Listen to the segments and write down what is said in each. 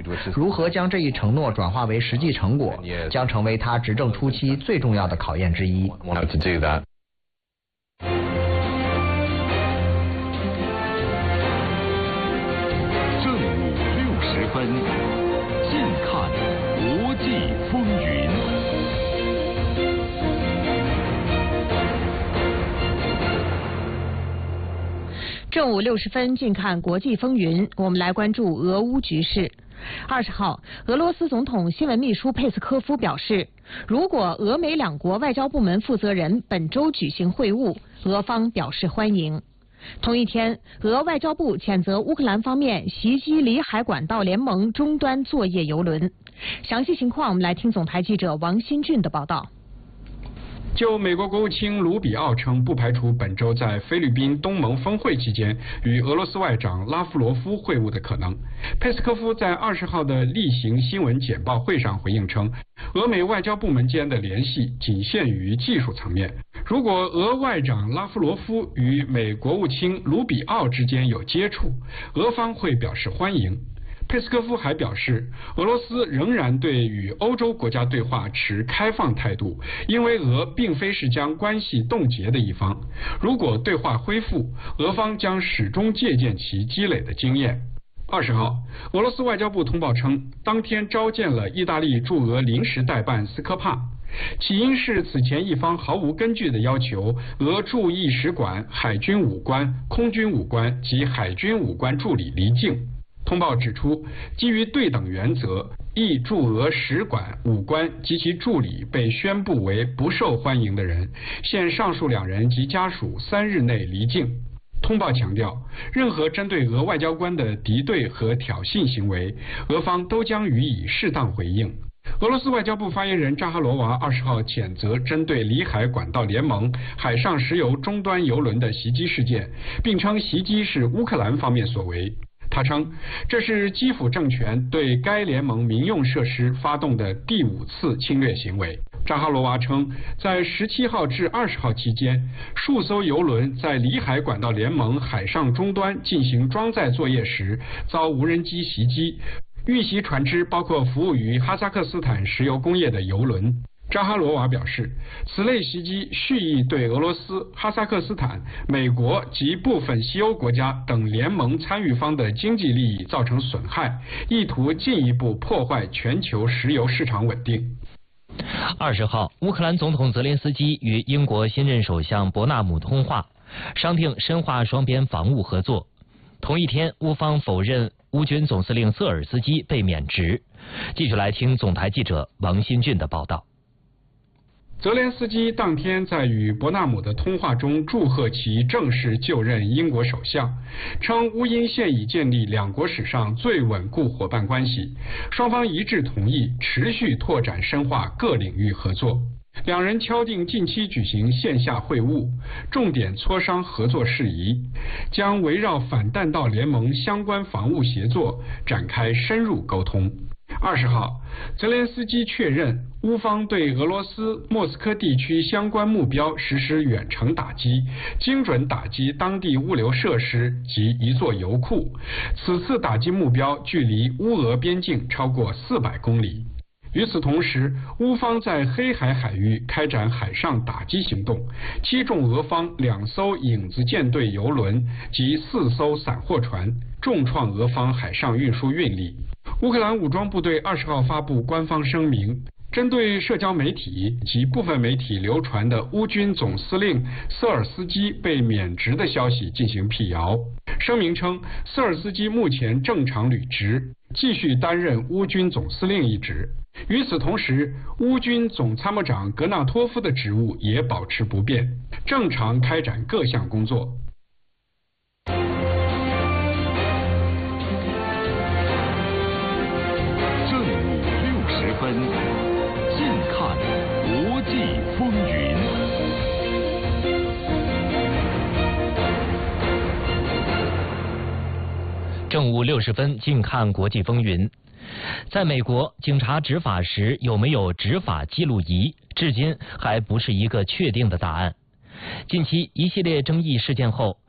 如何将这一承诺转化为实际成果，将成为他执政初期最重要的考验之一。 正午60分，近看国际风云。 正午60分，近看国际风云。我们来关注俄乌局势。20号，俄罗斯总统新闻秘书佩斯科夫表示，如果俄美两国外交部门负责人本周举行会晤，俄方表示欢迎。同一天，俄外交部谴责乌克兰方面袭击里海管道联盟终端作业邮轮。详细情况，我们来听总台记者王新俊的报道。 就美国国务卿卢比奥称，不排除本周在菲律宾东盟峰会期间与俄罗斯外长拉夫罗夫会晤的可能。佩斯科夫在20号的例行新闻简报会上回应称，俄美外交部门间的联系仅限于技术层面。如果俄外长拉夫罗夫与美国务卿卢比奥之间有接触，俄方会表示欢迎。佩斯科夫还表示，俄罗斯仍然对与欧洲国家对话持开放态度，因为俄并非是将关系冻结的一方。如果对话恢复，俄方将始终借鉴其积累的经验。20号，俄罗斯外交部通报称，当天召见了意大利驻俄临时代办斯科帕，起因是此前一方毫无根据的要求俄驻意使馆、海军武官、空军武官及海军武官助理离境。通报指出，基于对等原则，意驻俄使馆、武官及其助理被宣布为不受欢迎的人，现上述两人及家属3日内离境。通报强调，任何针对俄外交官的敌对和挑衅行为，俄方都将予以适当回应。俄罗斯外交部发言人扎哈罗娃20号谴责针对里海管道联盟海上石油终端油轮的袭击事件，并称袭击是乌克兰方面所为。他称，这是基辅政权对该联盟民用设施发动的第5次侵略行为。扎哈罗娃称，在17号至20号期间，数艘油轮在里海管道联盟海上终端进行装载作业时遭无人机袭击，遇袭船只包括服务于哈萨克斯坦石油工业的油轮。扎哈罗娃表示，此类袭击蓄意对俄罗斯、哈萨克斯坦、美国及部分西欧国家等联盟参与方的经济利益造成损害，意图进一步破坏全球石油市场稳定。 20号，乌克兰总统泽连斯基与英国新任首相伯纳姆通话，商定深化双边防务合作。同一天，乌方否认乌军总司令瑟尔斯基被免职。继续来听总台记者王新俊的报道。 泽连斯基当天在与伯纳姆的通话中祝贺其正式就任英国首相，称乌英现已建立两国史上最稳固伙伴关系，双方一致同意持续拓展深化各领域合作。两人敲定近期举行线下会晤，重点磋商合作事宜，将围绕反弹道联盟相关防务协作展开深入沟通。20号，泽连斯基确认乌方对俄罗斯莫斯科地区相关目标实施远程打击，精准打击当地物流设施及一座油库。此次打击目标距离乌俄边境超过400公里。与此同时，乌方在黑海海域开展海上打击行动，击中俄方2艘影子舰队油轮及4艘散货船，重创俄方海上运输运力。乌克兰武装部队20号发布官方声明，针对社交媒体及部分媒体流传的乌军总司令瑟尔斯基被免职的消息进行辟谣。声明称，瑟尔斯基目前正常履职，继续担任乌军总司令一职。与此同时，乌军总参谋长格纳托夫的职务也保持不变，正常开展各项工作。 正午60分，近看国际风云。 正午60分，近看国际风云。在美国，警察执法时有没有执法记录仪，至今还不是一个确定的答案。近期一系列争议事件后，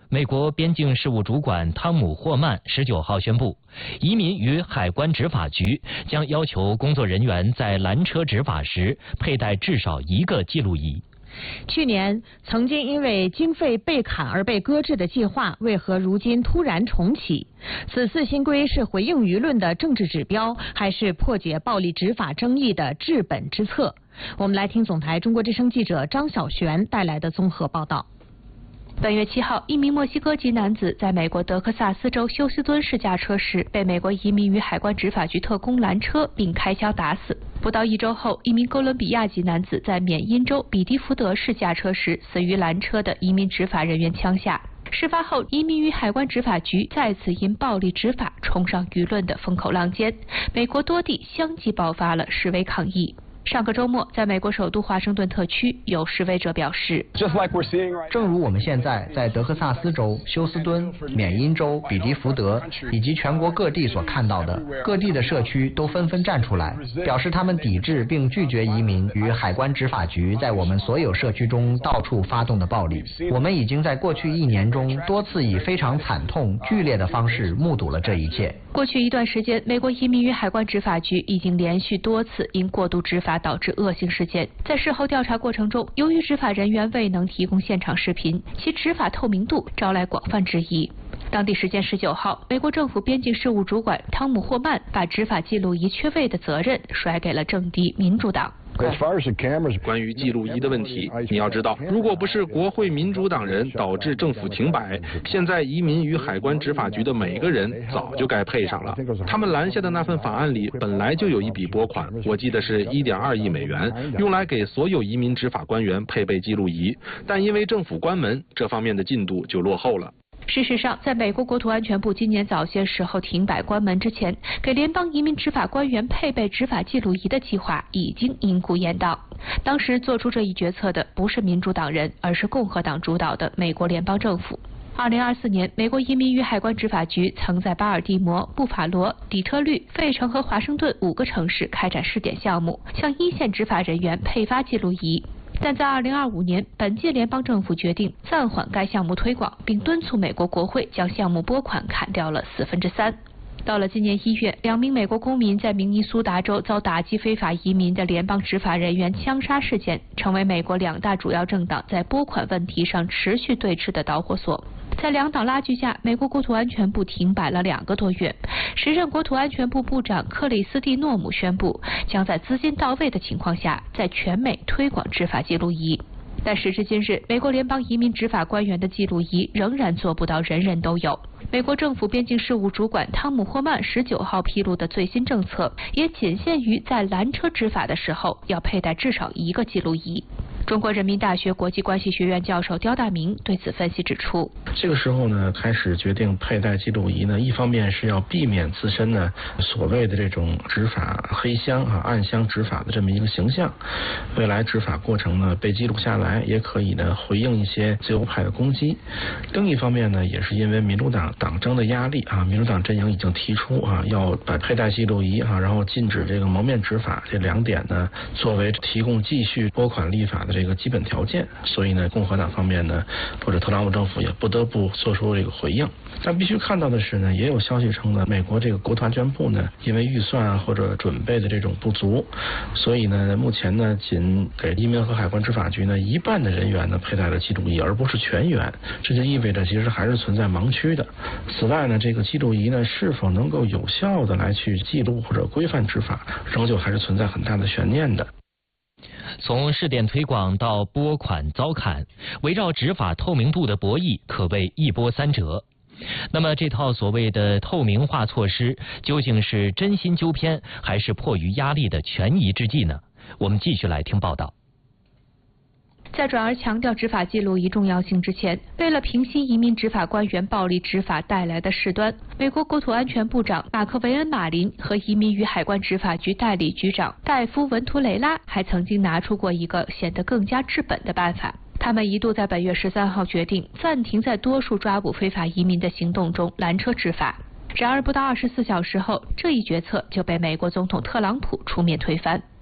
美国边境事务主管汤姆·霍曼19号宣布，移民与海关执法局将要求工作人员在拦车执法时佩戴至少1个记录仪。 去年曾经因为经费被砍而被搁置的计划，为何如今突然重启？此次新规是回应舆论的政治指标，还是破解暴力执法争议的治本之策？我们来听总台中国之声记者张小璇带来的综合报道。 本月7号，一名墨西哥籍男子在美国德克萨斯州休斯敦市驾车时，被美国移民与海关执法局特工拦车并开枪打死。不到1周后，一名哥伦比亚籍男子在缅因州比迪福德市驾车时，死于拦车的移民执法人员枪下。事发后，移民与海关执法局再次因暴力执法冲上舆论的风口浪尖，美国多地相继爆发了示威抗议。上个周末，在美国首都华盛顿特区，有示威者表示， 正如我们现在在德克萨斯州、休斯敦、缅因州、比迪福德以及全国各地所看到的，各地的社区都纷纷站出来，表示他们抵制并拒绝移民与海关执法局在我们所有社区中到处发动的暴力。我们已经在过去1年中多次以非常惨痛、剧烈的方式目睹了这一切。 过去一段时间，美国移民与海关执法局已经连续多次因过度执法导致恶性事件。在事后调查过程中，由于执法人员未能提供现场视频，其执法透明度招来广泛质疑。当地时间19号，美国政府边境事务主管汤姆·霍曼把执法记录仪缺位的责任甩给了政敌民主党。 关于记录仪的问题，你要知道，如果不是国会民主党人导致政府停摆，现在移民与海关执法局的每个人早就该配上了。他们拦下的那份法案里本来就有一笔拨款，我记得是1.2亿美元，用来给所有移民执法官员配备记录仪，但因为政府关门，这方面的进度就落后了。 事实上，在美国国土安全部今年早些时候停摆关门之前，给联邦移民执法官员配备执法记录仪的计划已经因故延宕。当时做出这一决策的不是民主党人，而是共和党主导的美国联邦政府。2024年，美国移民与海关执法局曾在巴尔的摩、布法罗、底特律、费城和华盛顿5个城市开展试点项目，向一线执法人员配发记录仪。但在2025年，本届联邦政府决定暂缓该项目推广，并敦促美国国会将项目拨款砍掉了3/4。到了今年1月，2名美国公民在明尼苏达州遭打击非法移民的联邦执法人员枪杀事件，成为美国2大主要政党在拨款问题上持续对峙的导火索。在2党拉锯下，美国国土安全部停摆了2个多月。时任国土安全部部长克里斯蒂诺姆宣布，将在资金到位的情况下，在全美推广执法记录仪。但时至今日，美国联邦移民执法官员的记录仪仍然做不到人人都有。美国政府边境事务主管汤姆·霍曼19号披露的最新政策，也仅限于在拦车执法的时候要佩戴至少1个记录仪。中国人民大学国际关系学院教授刁大明对此分析指出， 这个时候呢，开始决定佩戴记录仪呢，一方面是要避免自身呢所谓的这种执法黑箱暗箱执法的这么一个形象，未来执法过程呢被记录下来，也可以呢回应一些自由派的攻击。另一方面呢，也是因为民主党党争的压力民主党阵营已经提出要把佩戴记录仪然后禁止这个蒙面执法这2点呢作为提供继续拨款立法的这个基本条件，所以呢，共和党方面呢，或者特朗普政府也不得不做出这个回应。但必须看到的是呢，也有消息称呢，美国这个国土安全部呢，因为预算或者准备的这种不足，所以呢，目前呢，仅给移民和海关执法局呢1半的人员呢佩戴了记录仪，而不是全员。这就意味着其实还是存在盲区的。此外呢，这个记录仪呢是否能够有效的来去记录或者规范执法，仍旧还是存在很大的悬念的。 从试点推广到拨款遭砍，围绕执法透明度的博弈可谓一波三折。那么这套所谓的透明化措施，究竟是真心纠偏，还是迫于压力的权宜之计呢？我们继续来听报道。 在转而强调执法记录仪重要性之前，为了平息移民执法官员暴力执法带来的事端，美国国土安全部长马克维恩·马林和移民与海关执法局代理局长戴夫·文图雷拉还曾经拿出过一个显得更加治本的办法。他们一度在本月13号决定暂停在多数抓捕非法移民的行动中拦车执法。然而不到24小时后，这一决策就被美国总统特朗普出面推翻。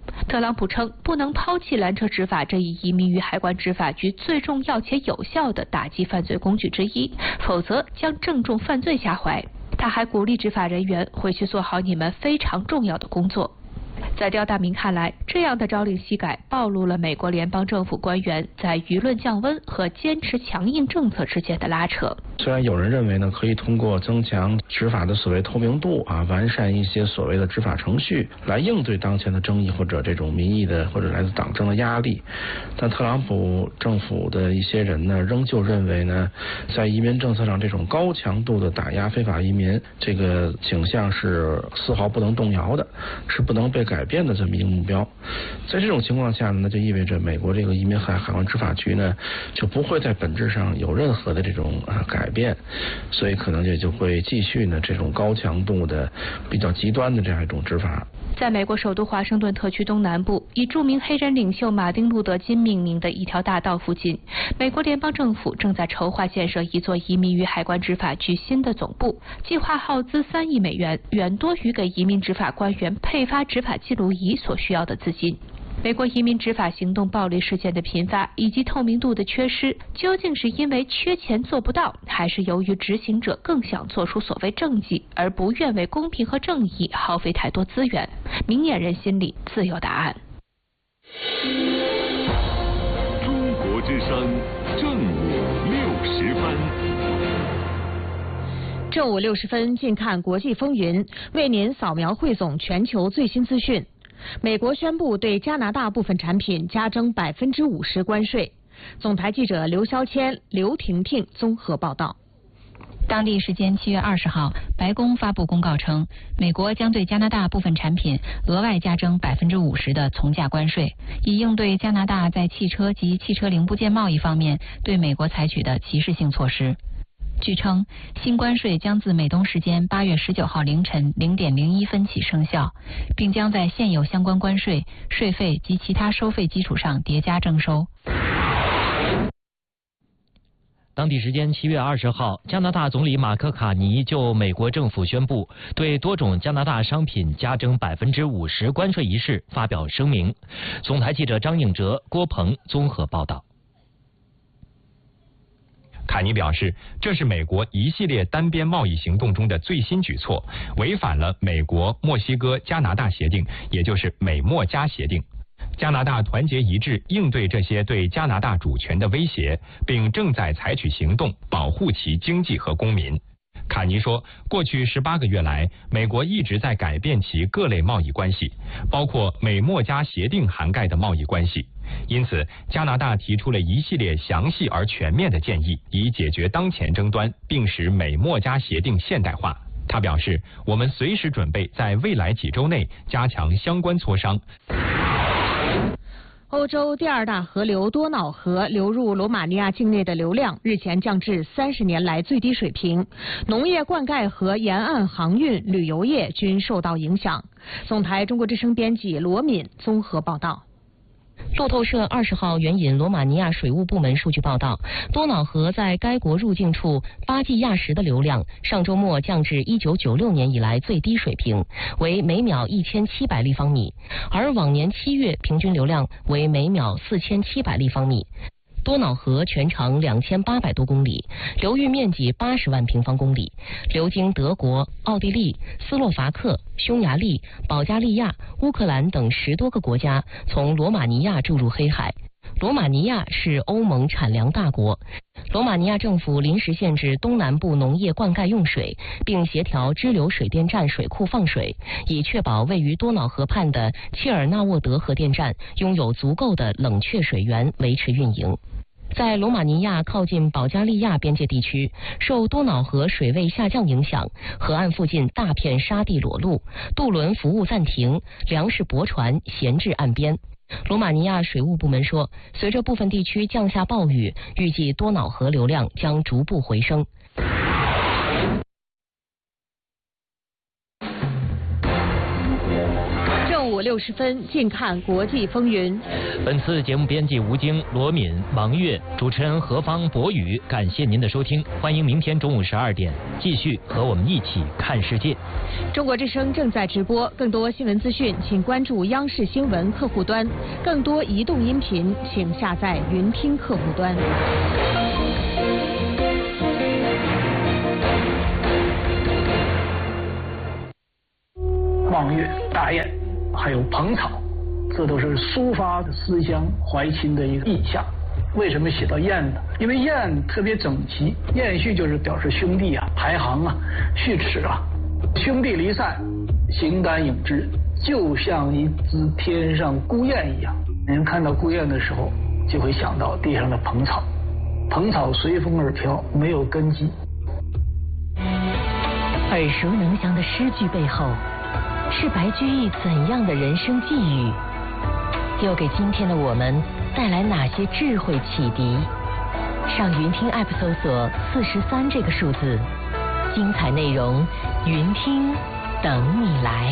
特朗普称不能抛弃拦车执法这一移民与海关执法局最重要且有效的打击犯罪工具之一，否则将正中犯罪下怀。他还鼓励执法人员回去做好你们非常重要的工作。在刁大明看来，这样的朝令夕改暴露了美国联邦政府官员在舆论降温和坚持强硬政策之间的拉扯。 虽然有人认为呢，可以通过增强执法的所谓透明度完善一些所谓的执法程序来应对当前的争议或者这种民意的或者来自党政的压力，但特朗普政府的一些人呢，仍旧认为呢，在移民政策上这种高强度的打压非法移民这个倾向是丝毫不能动摇的，是不能被改变的这么一个目标。在这种情况下呢，就意味着美国这个移民海关执法局呢，就不会在本质上有任何的这种改变，所以可能也就会继续呢这种高强度的比较极端的这样一种执法。 在美国首都华盛顿特区东南部，以著名黑人领袖马丁·路德·金命名的一条大道附近，美国联邦政府正在筹划建设一座移民与海关执法局新的总部，计划耗资3亿美元，远多于给移民执法官员配发执法记录仪所需要的资金。美国移民执法行动暴力事件的频发以及透明度的缺失，究竟是因为缺钱做不到，还是由于执行者更想做出所谓政绩，而不愿为公平和正义耗费太多资源？明眼人心里自有答案。 中国之声正午60分。 正午60分，近看国际风云，为您扫描汇总全球最新资讯。美国宣布对加拿大部分产品加征50%关税。总台记者刘肖谦、刘婷婷综合报道。 当地时间7月20号，白宫发布公告称，美国将对加拿大部分产品额外加征50%的从价关税，以应对加拿大在汽车及汽车零部件贸易方面对美国采取的歧视性措施。据称，新关税将自美东时间8月19号凌晨0点01分起生效，并将在现有相关关税、税费及其他收费基础上叠加征收。 当地时间7月20号，加拿大总理马克卡尼就美国政府宣布对多种加拿大商品加征50%关税一事发表声明。总台记者张应哲、郭鹏综合报道。 卡尼表示，这是美国一系列单边贸易行动中的最新举措，违反了美国、墨西哥、加拿大协定，也就是美墨加协定。加拿大团结一致应对这些对加拿大主权的威胁，并正在采取行动保护其经济和公民。卡尼说，过去18个月来，美国一直在改变其各类贸易关系，包括美墨加协定涵盖的贸易关系。因此，加拿大提出了一系列详细而全面的建议，以解决当前争端，并使美墨加协定现代化。他表示，我们随时准备在未来几周内加强相关磋商。 欧洲第2大河流多瑙河流入罗马尼亚境内的流量日前降至30年来最低水平，农业灌溉和沿岸航运、旅游业均受到影响。总台中国之声编辑罗敏综合报道。 路透社20号援引罗马尼亚水务部门数据报道，多瑙河在该国入境处巴季亚什的流量上周末降至1996年以来最低水平，为每秒1700立方米，而往年7月平均流量为每秒4700立方米。多瑙河全长2800多公里，流域面积80万平方公里，流经德国、奥地利、斯洛伐克、匈牙利、保加利亚、乌克兰等10多个国家，从罗马尼亚注入黑海。罗马尼亚是欧盟产粮大国，罗马尼亚政府临时限制东南部农业灌溉用水，并协调支流水电站水库放水，以确保位于多瑙河畔的切尔纳沃德核电站拥有足够的冷却水源维持运营。在罗马尼亚靠近保加利亚边界地区，受多瑙河水位下降影响，河岸附近大片沙地裸露，渡轮服务暂停，粮食驳船闲置岸边。罗马尼亚水务部门说，随着部分地区降下暴雨，预计多瑙河流量将逐步回升。 正正午60分，静看国际风云。 本次节目编辑吴京、罗敏、王悦，主持人何方、博宇。感谢您的收听，欢迎明天中午12点继续和我们一起看世界。 中国之声正在直播，更多新闻资讯，请关注央视新闻客户端；更多移动音频，请下载云听客户端。 望月、大雁，还有蓬草，这都是抒发思乡怀亲的一个意象。为什么写到雁呢？因为雁特别整齐，雁序就是表示兄弟啊、排行啊、序齿啊。兄弟离散，形单影只，就像一只天上孤雁一样。人看到孤雁的时候，就会想到地上的蓬草，蓬草随风而飘，没有根基。 耳熟能详的诗句背后，是白居易怎样的人生际遇？又给今天的我们带来哪些智慧启迪？上云听 App 搜索43这个数字，精彩内容云听等你来。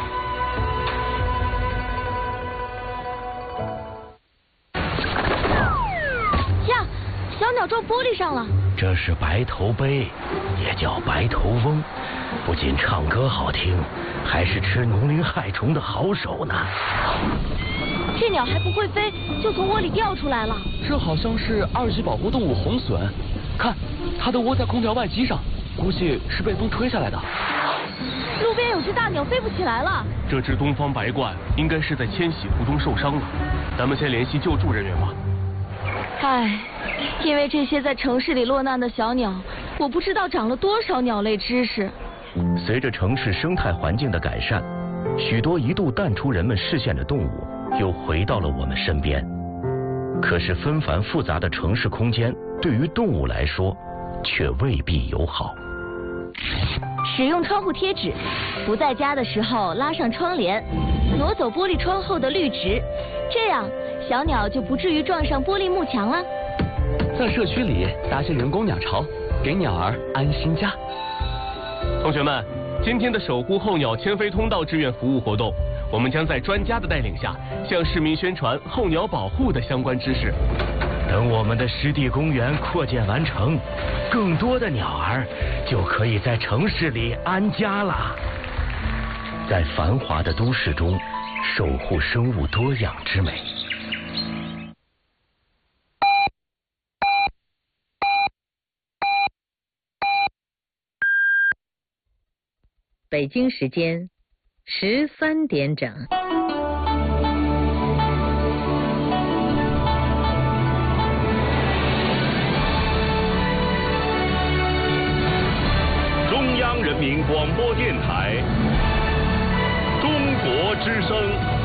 呀，小鸟撞玻璃上了。 这是白头鹎，也叫白头翁，不仅唱歌好听，还是吃农林害虫的好手呢。 这鸟还不会飞，就从窝里掉出来了。 这好像是2级保护动物红隼，看，它的窝在空调外机上，估计是被风吹下来的。 路边有只大鸟飞不起来了。 这只东方白鹳应该是在迁徙途中受伤了，咱们先联系救助人员吧。 唉，因为这些在城市里落难的小鸟，我不知道长了多少鸟类知识。 随着城市生态环境的改善，许多一度淡出人们视线的动物又回到了我们身边。可是纷繁复杂的城市空间对于动物来说却未必友好。 使用窗户贴纸，不在家的时候拉上窗帘，挪走玻璃窗后的绿植，这样小鸟就不至于撞上玻璃幕墙了。 在社区里搭些人工鸟巢，给鸟儿安心家。同学们，今天的守护候鸟迁飞通道志愿服务活动，我们将在专家的带领下，向市民宣传候鸟保护的相关知识。 等我们的湿地公园扩建完成，更多的鸟儿就可以在城市里安家了。在繁华的都市中，守护生物多样之美。 北京时间13点整。 中央人民广播电台，中国之声。